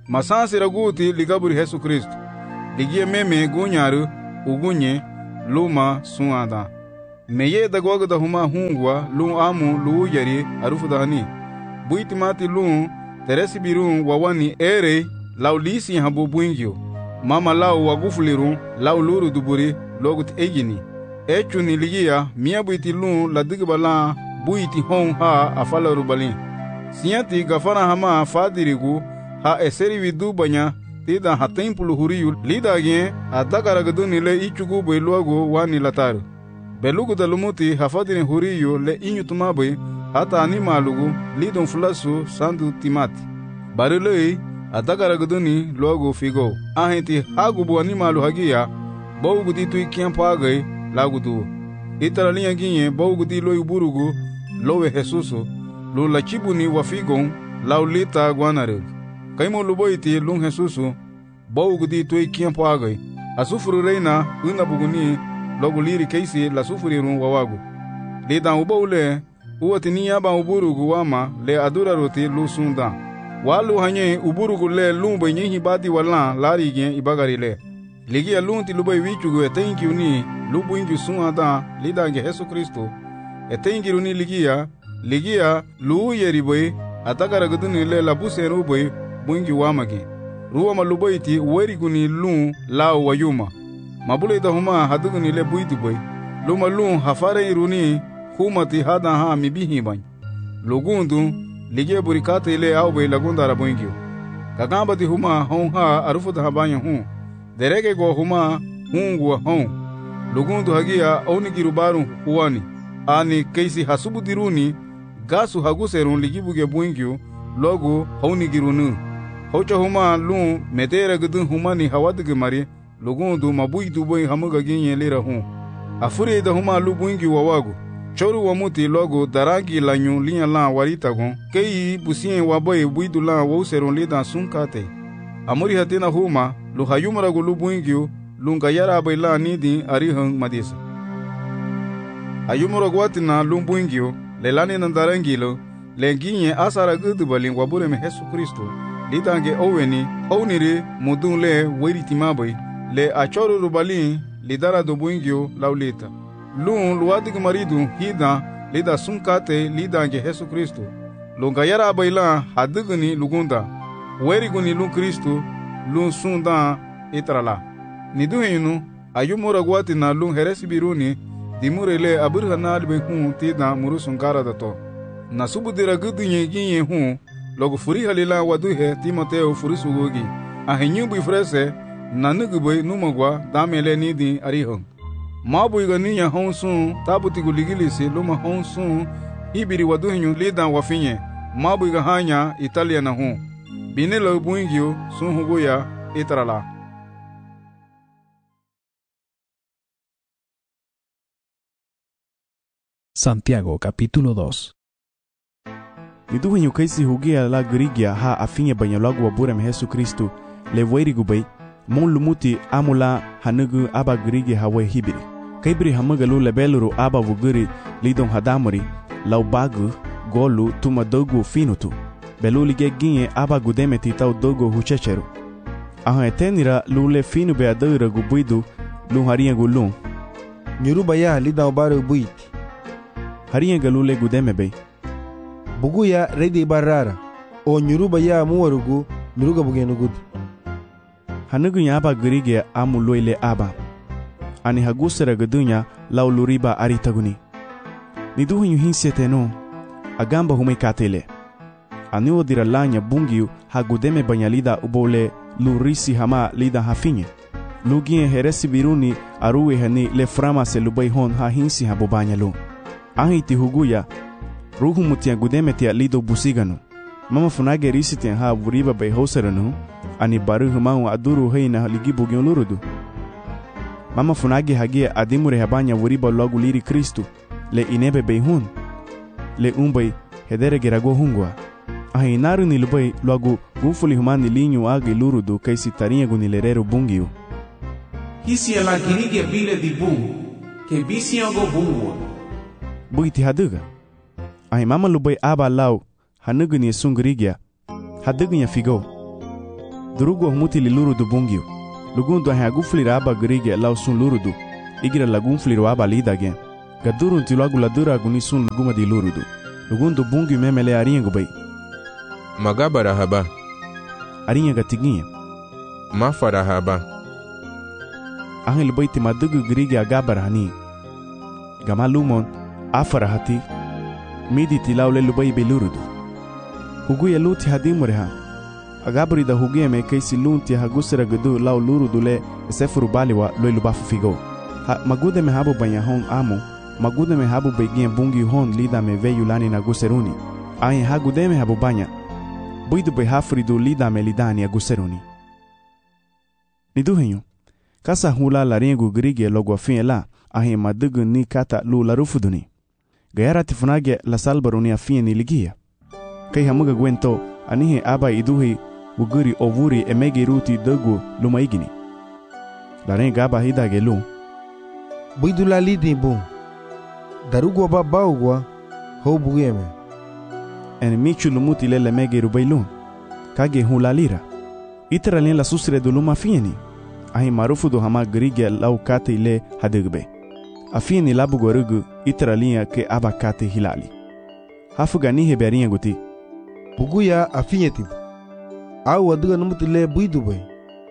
Masansi raguti ligaburi Yesu Kristo. Ligia meme gunyaru ugunye luma suada. Meye dagwaga da huma hungwa lu amu lu yari arufu dahani. Buiti mati lu teresi birun wawani ere laulisi habu buingyo. Mama lau wagufuliru lau luru duburi logut egini. Echu ni ligia mia buiti lu la digibala buiti hong ha afala rubali. Siyanti gafara hama fadirigu ha eseri vidu banya tida ha tempulu huriyu lidagye adakaragaduni le ichugu beluago wani lataru. Belugu da lumuti hafadini huriyu le inyutumabe hata animalugu lidon fulasu sandu timati. Barilei adakaragaduni logo figo. Ahenti hagubu animalu hagia baugu di tui kiampagai lagudu. Itara liya ginye baugu di loi burugu lowe Jesusu lu la chibuni wafigon laulita guanareg. Kaimo luboiti lung Jesusu baugu di tui kiampagai. Asufuru reina unabuguni logo liri keisi la sufurirun wawagu. Lidan ubaule uwati niyaba uburugu wama le adura roti lu sundan. Walu hanye uburugu le lumba nyehi bati wala lari gen ibagari le. Ligi ya lunti lubai wichugu etenki uni lubu ingi sunada lidange Yesu Kristo. Etenki uni ligi ya ligi ya luu yeribai atakara guduni le labuse rubai bungi wamagi. Ruwa malubaiti uweriguni lun lao wayuma. Mabule ita huma haduguni le buitu bai. Luma lun hafare iruni humati hadan ha mibihi bany. Lugundu lige burikate ile au bai lagunda rabungyo. Kakambati huma hon ha arufuta habanya hun. Dereke go huma hungwa hon. Lugundu hagia aunigirubaru uwani. Ani keisi hasubudiruni gasu haguserun ligibuge buingyo logo haunigirunu. Hocha huma lun metera gudun humani hawadige mari lugundu mabui dubai hamuga ginye lira hun. Afuri da huma lu buingi wawagu. Choru wamuti logo daragi lanyu linya la warita gon. Kei busien waboy buidu la wauserun lidan sunkate. Amuri hatina huma lu hayumara gu lu buingyo lunga yara baila nidi arihang madisa. Hayumara guatina lu buingyo lelani nandarangilo lenginye asara gudu balin wabure me Yesu Kristo. Lidange oweni owniri mudun le weritimabai le achoru rubalin lidara do buingyo laulita. Lun luadig maridu hida lida sunkate lidange Yesu Kristo. Lunga yara baila haduguni lugunda. Weriguni lun Kristo lun sunda itrala. Niduhinu ayumura guatina lun heresi biruni dimurele aburhana albe hun tida murusunkara dato. Nasubudira gudunye ginye hun logo furi halila waduhe Timoteo furisugogi. Ahenyu bifrese nanugubay numagwa damele nidi arihong. Mabu iga niya honsun tabuti guligilisi luma honsun ibiri waduhenyu lidan wafinye. Mabu iga hanya Italia na hun. Binelo buingyo sun hugoya itrala. Santiago capítulo dos. Niduhenyu kaisi hugia la grigia ha afinye banyalagu waburem Yesu Kristo le weirigubai mon lumuti amula hanugu aba grigi hawe hibiri. Kaibri hamagalu lebeluru aba vuguri lidon hadamuri lau bagu golu tuma dogu finutu. Belu lige ginye aba gudemeti tau dogo huchecheru. Ahan etenira lule finu be adura gubuidu lu haria gulun. Nyuruba ya lidau baru buiti. Haria galule gudeme bei. Bugu ya redi barara. O nyuruba ya muwarugu nuruga bugenugud. Hanugu ya aba grige amu loile aba. Ani hagusera gadunya lau luriba aritaguni. Niduhu yuhinsete no. Agamba humekatele. Ani odira lanya bungiu hagudeme banyalida ubole lurisi hama lida hafinye. Lugie heresi biruni aruwe hani le frama se lubai hon ha hinsi ha bobanyalu. Ahiti huguya ruhu mutia gudeme tia lido busiganu. Mama funage risitian ha vuriba bai hoseranu. Ani baru humau aduru heina ligibu gyolurudu. Mama funage hagia adimure habanya vuriba logu liri Kristu. Le inebe bai hun. Le umbai hedere gerago hungwa. Ahi naru ni lubai logu gufuli humani linyu agi lurudu kaisi tarinha gunilereru bungiu. Hisi ala girige bile di bungu. Ke bisi ago bungu. Buiti haduga. Ahi mama lubai aba lau hanugu ni sungrigia. Hadugu nya figo. Durugu humuti li lurudu bungiu. Lugundu ahe aguflira aba gerige lau sun lurudu. Igira lagunfliru aba lidage. Gadurun ti lagu ladura aguni sun luguma di lurudu. Lugundu bungiu memele aringu bay. Magabara haba. Aringa gatiginha. Mafara haba. Ahel baiti madugu gerige agabara hani. Gamalumon afara hati. Midi ti laule lubai be lurudu. Huguya luti hadimureha. Agabri da huguye me kaisi lunti hagusera gudu lau lurudu le sefuru baliwa loi lubafu figo. Ha magude me habu banya hon amu. Magude me habu begien bungi hon lida me veyu lani na guseruni. Ahin hagude me habu banya. Buidu be hafridu lida me lidani aguseruni. Niduhenyo. Kasa hula la rengu grige logo afin la. Ahin madugu ni kata lu la rufuduni. Gayara tifunage la salbaruni afin ni ligia. Kai hamuga gwento anihe aba iduhi uguri ovuri emegi ruti dogu lumaigini. La renga aba hidage lu. Buidu la lidi bu. Darugwa ba baugwa ho bugeme. En michu lumuti lele megi rubailun. Kage hula lira. Itera len la susre du luma fieni. Ahi marufu do hama grige lau kate ile hadegbe. Afieni labu gorugu itera linha ke aba kate hilali. Hafuga nihe berinha guti. Buguya afinyeti. Au aduga numuti le buidu bay.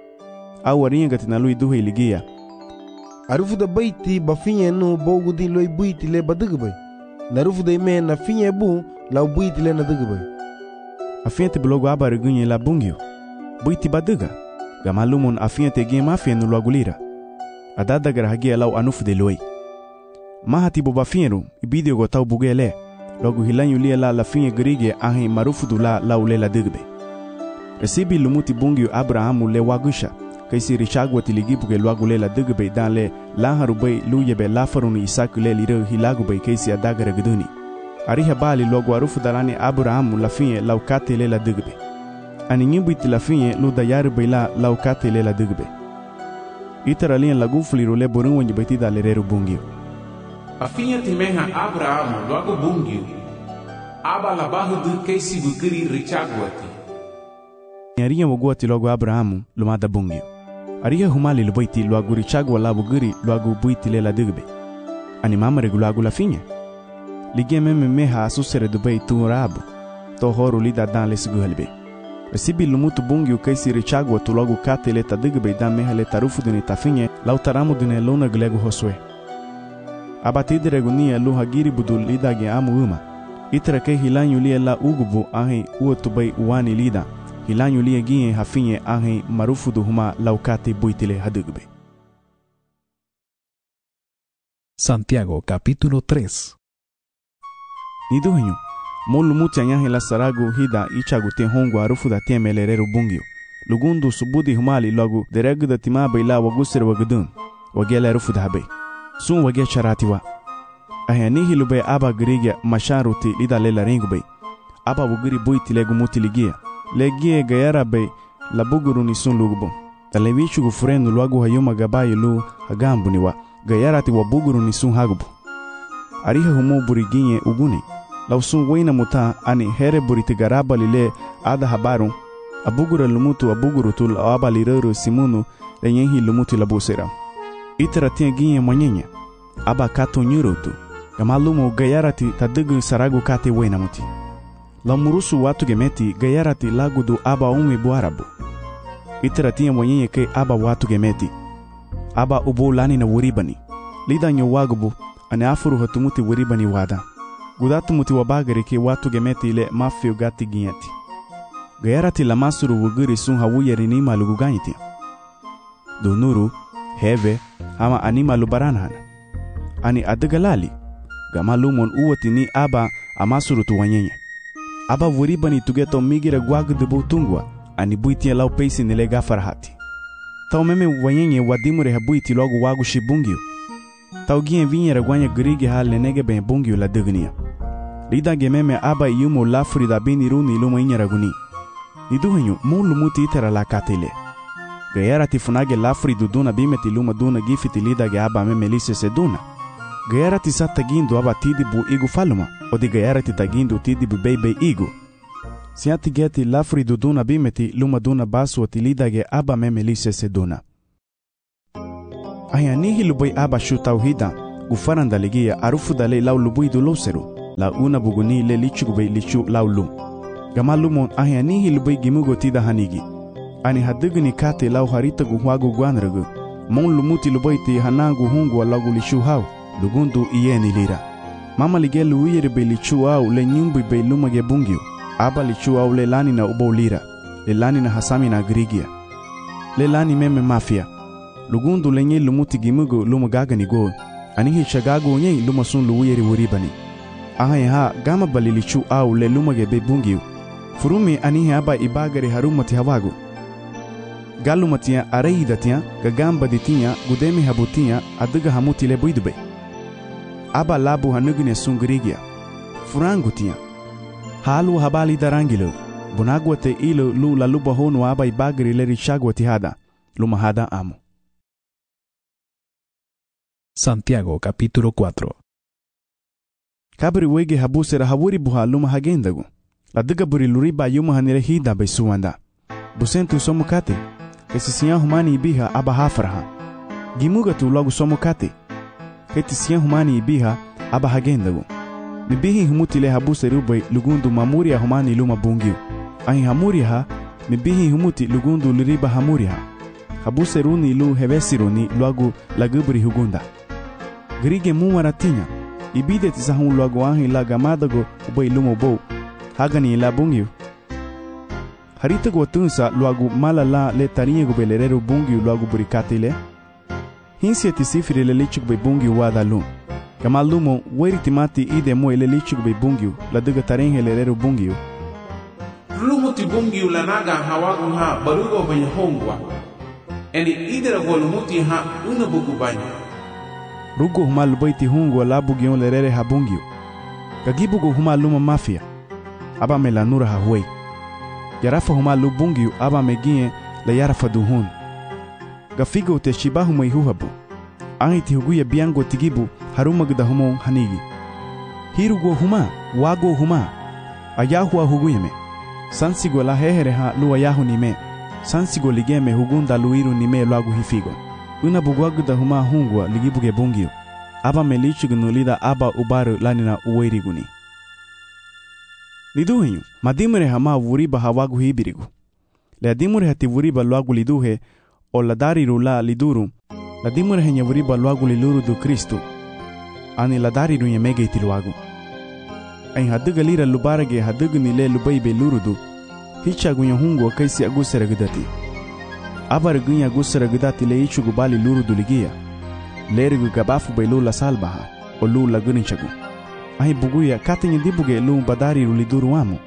Au arinha gatina lui duhe iligia. Arufu da baiti bafinye no bogudi loi buiti le baduga bay. Narufu da ime na finye bu lau buiti le naduga bay. Afinyeti blogo aba regunye la bungio. Buiti baduga. Gamalumon afinyeti gen mafia no luagulira. Adadagar hagia lau anufu de loi. Mahati bo bafinyeru ibidio gotau bugele. Logo hilanyu lia la la finye gerige ahi marufu du la lau le la digbe. Resibi lumuti bungio Abrahamu le wagusha. Kaisi richagwa tiligipuke luagule la digbe dan le laharubay luyebe lafaruni isaku le liro hilagubay kaisi adagara guduni. Ariha bali logo arufu dalani Abrahamu la finye lau kate le la digbe. Ani nyubuiti la finye lu dayarubay la lau kate le la digbe. Itara lian lagufliru le borunwa njibaitida le reru bungio. Afinha timeha Abrahamu logo bungio. Aba la bahudu kaisi bukiri richagwati. Aria woguati logo Abrahamu lumada bungio. Aria humali lubaiti logo richagwa la bugiri logo buiti le la digbe. Ani mama regulago la finha. Ligia meme meha asusere dubai tu rabu. To horu lida dan le siguhalbe. Resibi lumutu bungio kaisi richagwa tu logo kate le ta digbe dan meha le tarufu duni ta finha lau taramu dune luna glego hoswe. Abatide regunia lu hagiri budul lida ge amu uma. Itera ke hilanyu lia la ugubu ahi uotubai uwani lida. Hilanyu lia gie hafinye ahi marufu du huma laukate buitile hadugbe. Santiago capítulo tres. Niduhenyo. Molu muti anyahi la saragu hida ichagu te hongu arufu da temele reru bungio. Lugundu subudi humali logu deregu da timabe ila wagusir wagudun. Wagele arufu da habe. Sun wage charatiwa. Ahanihi lube aba girigia masharuti lida lela ringube. Aba wugiri buiti legu muti ligia. Legie gayara be la buguru ni sun lugubo. Talevichu gufurenu luagu hayuma gabayi lu hagambu niwa. Gayara ti wa buguru ni sun hagubu. Ariha humu buriginye uguni. Lau sun wena muta ani here buriti garaba lile ada habaru. Abugura lumutu abuguru tul aba lireru simunu lenyehi lumutu labusera. Itera tia ginye mwanyenye. Aba kato nyurutu. Gamalumu gayarati tadugu saragu kate wena muti. La murusu watu gemeti gayarati lagudu aba umwe buarabu. Itera tia mwanyenye ke aba watu gemeti. Aba ubu lani na wuribani. Lida nyo wagubu ane afuru hatumuti wuribani wada. Gudatu muti wabagari ke watu gemeti ile mafio gati ginyati. Gayarati la masuru wugiri sun hawuyeri nima luguganyiti. Dunuru, heve, hama anima lubaranhana. Ani adagalali. Gamalumon uwati ni aba amasuru tuwanyenye. Aba wuribani tugeto migira gwagu dubu tungwa. Ani buitia lau peisi nile gafarahati. Tau meme wanyenye wadimure ha buiti logo wagu shibungio. Tau gien vinyera gwanya grigi hal nenege ben bungio la dugnia. Lida gememe aba yumo lafuri da bini runi iluma inyera guni. Niduhenyo mulu muti itera la katele. Gayara tifunage lafuri duduna bimeti luma duna gifiti lida ge aba meme lise seduna. Gayara tisata gindu aba tidibu igu faluma. Odi gayara titagindu tidibu bebe igu. Siati geti lafri duduna bimeti luma duna basu ati lidage aba memelise seduna. Ayanihi lubay aba shu tauhida gufaranda ligia arufu dale lau lubui du loseru la una buguni le lichugubay lichu lau lu. Gamalumon ayanihi lubay gimugo tida hanigi. Ani hadugni kate lau harita guhuagu guanragu. Mon lumuti lubay ti hanangu hungu alagu lichu hau lugundu iyeni lira. Mama lige luire be lichu au le nyumbu be lumage bungiu. Aba lichu au le lani na ubo lira. Le lani na hasami na grigia. Le lani meme mafia. Lugundu lenye lumuti gimugo lumagaga ni go. Anihi shagago nye lumasun luire wuribani. Ahaye ha gama bali lichu au le lumage be bungiu. Furumi anihi aba ibagari harumati hawagu. Galumatia areidatia gagamba ditia gudemi habutia aduga hamuti le buidube. Aba labu hanugine sungrigia. Furangutia. Halu habali darangilo. Bunagwate ilo lu la luba honu aba ibagri le richagwati hada. Lumahada amo. Santiago capítulo cuatro. Kabri wege habusera hawuri buha luma hagendagu. La duga buri luriba yuma hanire hida besuanda. Busentu somukate. Kesisiya humani ibiha aba hafraha. Gimuga tu logo somukate. Ketisiya humani ibiha aba hagendagu. Mibihi humutile habuse rubay lugundu mamuria humani luma bungiu. Ahi hamuria ha, mibihi humuti lugundu luriba hamuria ha. Habuse runi lu hevesiruni luagu lagubri hugunda. Grige mumaratinya. Ibide tisahun luagu ahi la gamadago ubay lumo bow. Hagani la bungiu. Haritago tunsa luagu malala le tarinye gubelereru bungiu luagu burikatile. Hinsi etisifiri le lichuk be bungiu wada lum. Kamalumo weriti mati ide mo ele lichuk be bungiu la duga tarenhe lereru bungiu. Lumuti bungiu la naga hawagu ha barugo banya hongwa. Eni idera golumuti ha una buku banya. Rugo huma lubaiti hongwa la bugion lerere ha bungiu. Gagibugo huma luma mafia. Aba melanura ha huei. Yarafa huma lu bungiu aba megie la yarafa duhun. Gafigo te shibahu maihuhabu. Ahiti huguya biango tigibu harumagda humo hanigi. Hirugo huma, wago huma. Ayahua huguyeme. Sansigo la hehere ha lu ayahu nime. Sansigo ligeme hugunda luiru nime luagu hifigo. Una bugwagda huma hungwa ligibuge bungiu. Aba melichugunulida aba ubaru lanina uweiriguni. Liduhenyu, madimure hama wuriba hawagu hibirigu. Le adimure hati wuriba luagu liduhe o ladari rula liduru. Ladimure henya wuriba luagu liluru du Kristu. Ani ladari runye mege iti luagu. Ain haduga lira lubarage haduga nile lubaibe lurudu. Hicha gunya hungu kaisi agusera gudati. Abar gunya agusera gudati le ichu gubali lurudu ligia. Lerigu gabafu be lula salbaha o lula guninchagu. Ahi buguya katenye dibuge lu badari ruliduru wamu.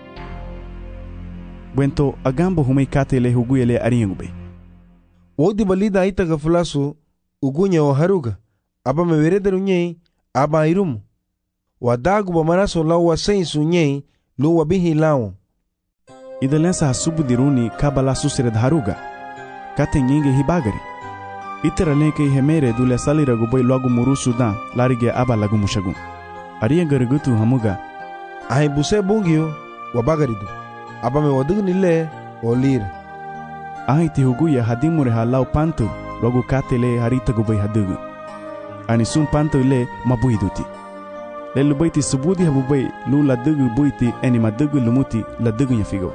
Bwento agambo humei kate le huguya le ariengube. Wodi balida itaga fulasu ugunya o haruga. Aba mewerederu nyei aba irumu. Wadagu ba maraso lau wa sensu nyei lu wabihi lau. Ida lensa hasubu diruni kabala susired haruga. Kate nyinge hibagari. Itera lenke hemere dule salira guboy logu muru sudan larige aba lagu mushagu. Ariya garigutu hamuga. Ahi buse bungiu wabagaridu. Aba me wadugu nile olira. Ahi ti huguya hadimure halau pantu logu katele harita gubai hadugu. Ani sun pantu le mabuiduti. Le lubaiti subudi habubai lu la dugu buiti eni madugu lumuti la dugu nyafigo.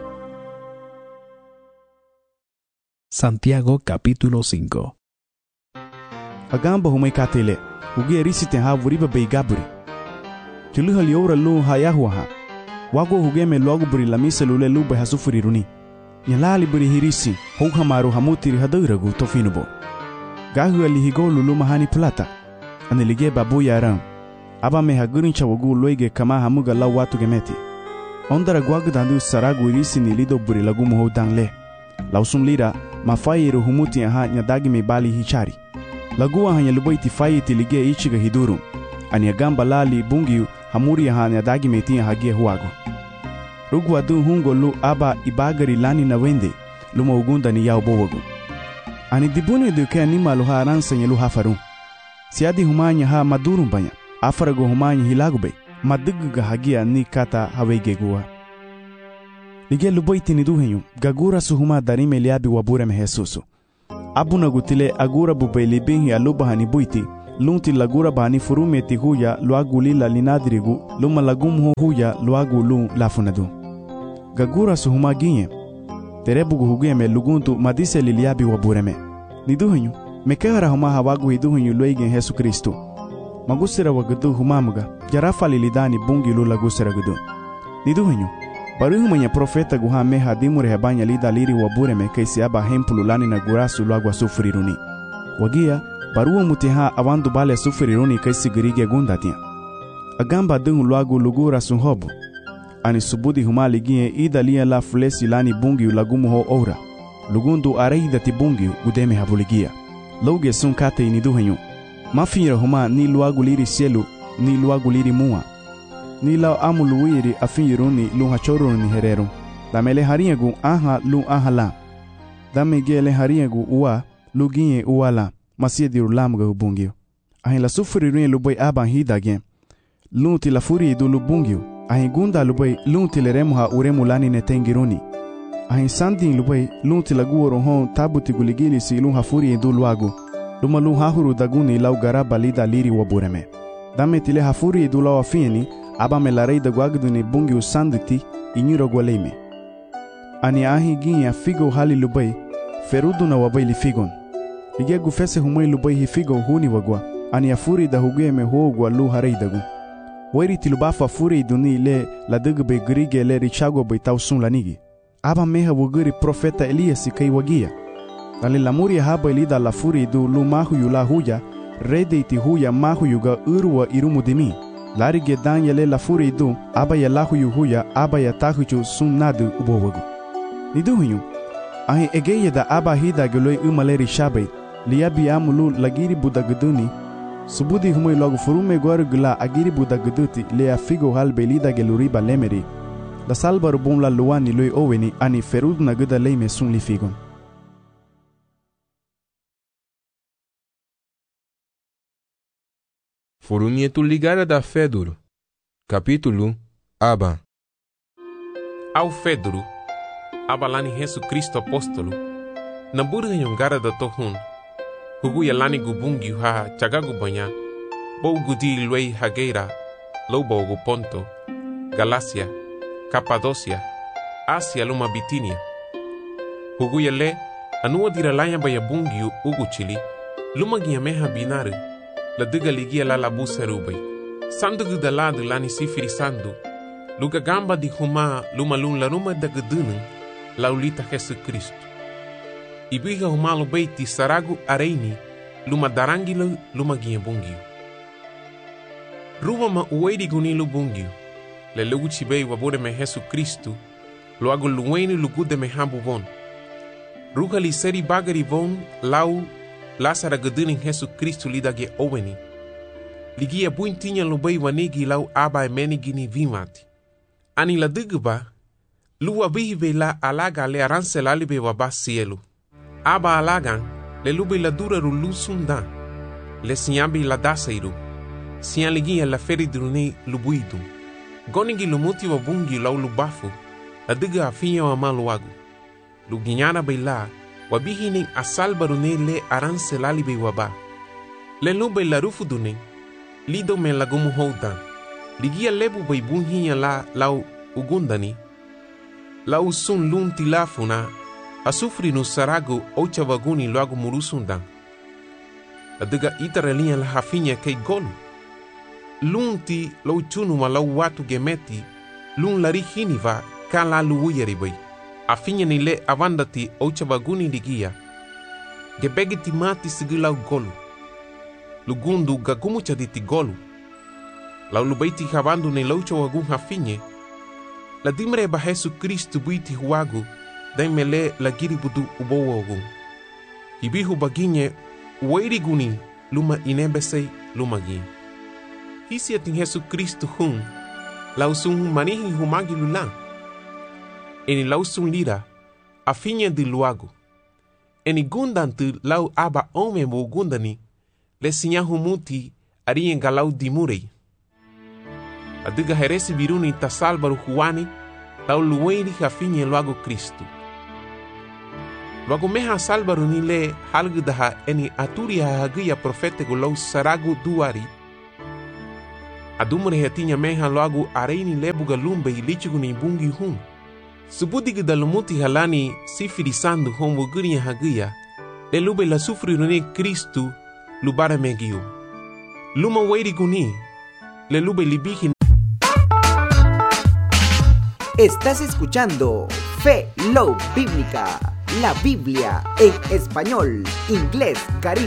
Santiago capítulo cinco. Agamba humai katele huguya risite ha wuriba bei gaburi. Tuluhal yora lu hayahuaha. Wago hugeme logu buri lamisa lule lube hasufuri runi. Nyalali buri hirisi houha maru hamutiri haduragu tofinubo. Gahu alihigo lulu mahani plata. Anilige babu yaram. Aba me hagurincha wagu loige kama hamuga lau watu gemeti. Ondara guagu dandu saragu irisi ni lido buri lagu muho dangle. Lausum lira mafayiru humuti aha nyadagi me bali hichari. Lagu aha nyalubaiti fayiti lige ichiga hidurum. Ani agamba lali bungiu hamuri aha nyadagi metia hagie huago. Rugu adu hungo lu aba ibagari lani na wende luma ugunda ni yao bowagu. Ani dibune duke anima luha aransa nye luha farum. Siadi humanya ha madurum banya. Afarago humanya hilagube. Maduguga hagia ni kata hawege gua. Ligia luboiti ni duhenyu, gagura suhuma darime liabi wabureme Jesusu. Abuna gutile agura bubaili binhi aluba hani buiti, lunti lagura bani furumeti huya luagu lila linadirigu, luma lagumho huya luagu lu lafunadu. Gagura suhuma ginye, terebugu huguyeme luguntu madise liliabi wabureme. Ni duhenyu, mekehara huma hawagu hi duhenyu luegen Jesu Kristu. Magusira wagadu humamuga, jarafa lilidani bungi lu lagusira gudu. Ni duhenyu, baruhu mwenye profeta guha meha dimure hebanya lida liri wabureme kaisi aba hempulu lani na gurasu luagwa sufuriruni. Wagia, baruhu mutiha awandu bale sufuriruni kaisi girige gundatia. Agamba dungu luagu lugura sunhobu. Ani subudi humali gie ida lia la fulesi lani bungi ulagumu ho ora. Lugundu areida ti bungi gudeme habuligia. Loge sun kate ini duhenyu. Mafira huma ni luagu liri sielu, ni luagu liri mua. Ni lao amu luwiri afiniruni lu hachoruni hereru. Dame le hariegu aha lu aha la. Dame ge le hariegu ua lu gie ua la. Masie diru lamuga hubungio. Ahin la sufuriruni luboy aban hidage. Lunti la furi du lubungio. Ahin gunda luboy lunti le remuha uremu lani netengiruni. Ahin sandin luboy lunti la guoro hon tabuti guligili si lunha furi du luagu. Luma lu hahuru daguni lau garaba lida liri wabureme. Dame tile hafuri du lau afieni. Aba me la rei da guagduni bungi usanditi inyuro gwaleime. Ani ahi ginya figo hali lubai, ferudu na wabai li figon. Ligia gufese humoi lubai hi figo huni wagwa, ani afuri da hugue me huogwa lu harei dagu. Wairi tilubafa furi duni le la dugbe grige le richago bai tau sun lanigi. Aba meha wuguri profeta Elias kai wagia. Ali lamuri haba ilida la furi du lu mahu yu la huya, rede iti huya mahu yuga urwa irumu dimi. Lari ge danyele la furi du, aba ya lahu yu huya, aba ya tahuchu sun nadu ubowagu. Ni duhinyu, ahi egeye da aba hida geloi umaleri shabai, liabi amulu lagiri budaguduni, subudi humoi logo furume gwaru gula agiri budaguduti lea figo halbe lida geluriba lemeri, la salbaru bun la luani loi oweni ani ferud na guda leime sun li figon. Forunietu ligara da Feduro. Capítulo Aba. Ao Feduro, aba lani Jesu Cristo apóstolo, na burga yongara da tohun, huguya lani gubungi ha chagagu banya, bou gudi luei hageira, loubo Ponto, Galácia, Capadócia, Ásia luma Bitínia. Huguya le, anua diralanya baya bungi ugu chili, luma giameha binare, la duga ligia la la busa rubai. Sandu da lado lani sifiri sandu. Luga gamba di huma luma lun la ruma da gudunung la ulita Jesu Cristo. Ibiga huma lubai ti saragu areini luma darangilo luma gia bungio. Ruba ma uwedi gunilu bungio. Le lugu chibei wabure me Jesu Cristo lo agu luweni lugude me hambu von. Ruga li seri bagari von lau Lásara guduning Jesu Cristo lidage oweni. Ligia buintinya lubai wanegi lau aba emenigi ni vimati. Ani la duguba, luwa bihibe la alaga le aranse lalibe waba cielo. Aba alagan, le lube la dura rulu sunda. Le sinyambi la daseiru. Sian ligia la feridrune lubuidu. Gonigi lumuti wabungi lau lubafu. La duga afinya wa maluagu. Luginyana beila, wabihining asal barune le aranse lalibe waba. Le lube la rufu dune, lido me lagumu houdan. Ligia lebu bai bunhinya la lau ugundani. Lau sun lun tilafuna, asufri no sarago ocha vaguni loago murusundan. Adiga itaralinha la hafinya kei golu. Lun ti lau chunu ma lau watu gemeti, lun lari hiniva kan la luuyari bai. Afinya ni le avandati ocha vaguni ligia. Gebegi timati sigi lau golu. Lugundu gagumu chaditi golu. Lau lubaiti havandu ne laucha wagun hafinye. La dimre ba Jesu Cristo buiti huagu. Daimele la giribudu ubo wagun. Hibihu baginye uwairi guni luma inembesei luma gin. Hisi atin Jesu Cristo hun. Lau sun manihi humagi lulan. Eni lau sun lira. Afinye di luagu. Eni gundantu lau aba ome mo gundani. Le sinyahu muti arien galau dimurei. Adiga heresi biruni tasalbaru huani, lau luweiri hafinye luago Kristu. Luago meha salbaru ni le halgu daha eni aturi hahagia profetego lau saragu duari. Adumure hetinya meha luago areini lebuga lumbe ilichigu ni bungi hum. Subudigu dalumuti halani sifiri sandu homo guria hagia. Le lube la sufri runi Kristu lubara megiu. Luma weiri guni. Le lube libiji. Estás escuchando Fe Love Bíblica, la Biblia en español, inglés, caribe.